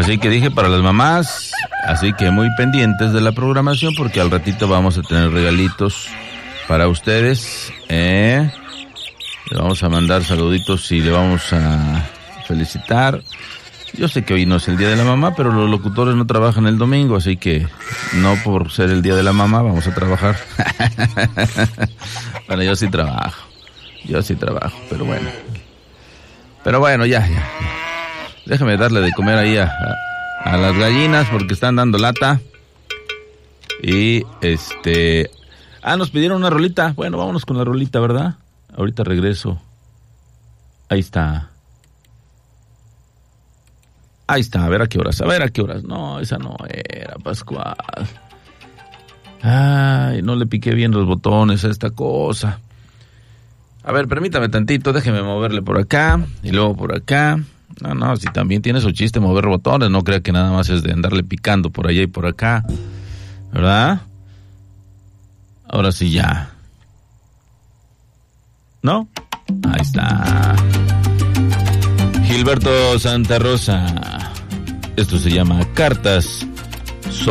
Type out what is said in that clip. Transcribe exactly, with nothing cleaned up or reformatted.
Así que dije para las mamás, así que muy pendientes de la programación porque al ratito vamos a tener regalitos para ustedes. ¿eh? Le vamos a mandar saluditos y le vamos a felicitar. Yo sé que hoy no es el Día de la Mamá, pero los locutores no trabajan el domingo, así que no por ser el Día de la Mamá vamos a trabajar. Bueno, yo sí trabajo, yo sí trabajo, pero bueno. Pero bueno, ya, ya. ya. Déjame darle de comer ahí a, a, a las gallinas porque están dando lata. Y este... Ah, nos pidieron una rolita. Bueno, vámonos con la rolita, ¿verdad? Ahorita regreso. Ahí está. Ahí está, a ver a qué horas, a ver a qué horas. No, esa no era, Pascual. Ay, no le piqué bien los botones a esta cosa. A ver, permítame tantito, déjeme moverle por acá y luego por acá. No, no, si también tiene su chiste mover botones, no crea que nada más es de andarle picando por allá y por acá. ¿Verdad? Ahora sí ya. ¿No? Ahí está. Gilberto Santa Rosa. Esto se llama Cartas